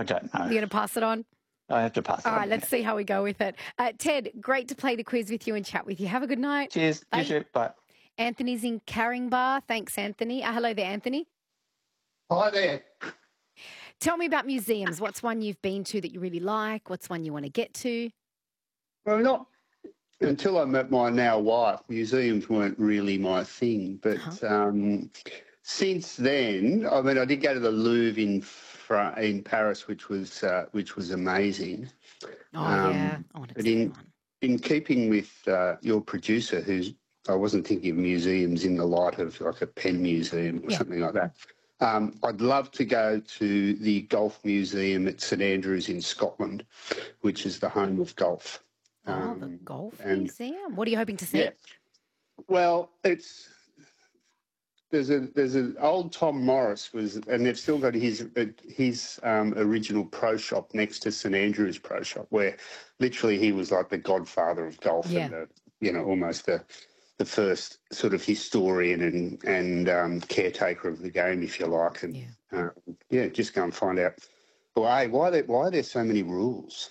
I don't know. You're going to pass it on? I have to pass it All on. right, let's see how we go with it. Ted, great to play the quiz with you and chat with you. Have a good night. Cheers. Bye. You too. Bye. Anthony's in Caringbah. Thanks, Anthony. Hello there, Anthony. Hi there. Tell me about museums. What's one you've been to that you really like? What's one you want to get to? Well, not until I met my now wife, museums weren't really my thing. But since then, I mean, I did go to the Louvre in Paris, which was amazing. Oh, yeah. I want to But see one. in keeping with your producer, I wasn't thinking of museums in the light of like a pen museum or something like that. I'd love to go to the Golf Museum at St Andrews in Scotland, which is the home of golf. The Golf Museum? What are you hoping to see? Yeah. Well, there's an old Tom Morris and they've still got his original pro shop next to St Andrews Pro Shop, where literally he was like the godfather of golf and almost the first sort of historian and caretaker of the game, if you like. And just go and find out why are there so many rules?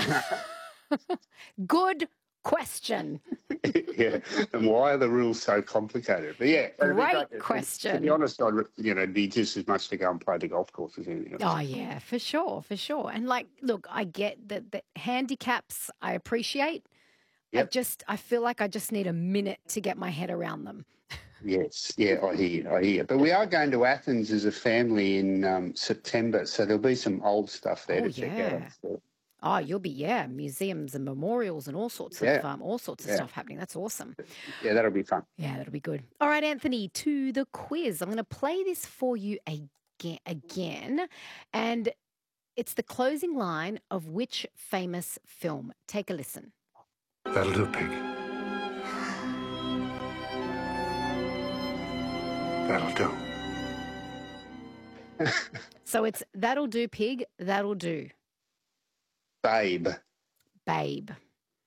Good question. Yeah, and why are the rules so complicated? But yeah, great question. To be honest, I'd be just as much to go and play the golf course as anything else. Oh yeah, for sure. And look, I get that handicaps. I appreciate. Yep. I feel like I just need a minute to get my head around them. Yes, yeah, I hear. But we are going to Athens as a family in September, so there'll be some old stuff there to check out. So. Oh, you'll be museums and memorials and all sorts of stuff happening. That's awesome. Yeah, that'll be fun. Yeah, that'll be good. All right, Anthony, to the quiz. I'm going to play this for you again, and it's the closing line of which famous film? Take a listen. That'll do, pig. That'll do. So it's that'll do, pig, that'll do. Babe. Can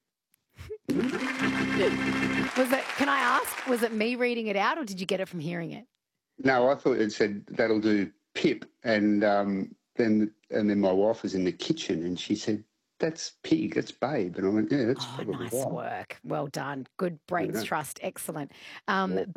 I ask, was it me reading it out or did you get it from hearing it? No, I thought it said that'll do, Pip, and then my wife was in the kitchen and she said, that's pig, that's babe. And I went, yeah, that's probably nice right. work. Well done. Good brains trust. Excellent.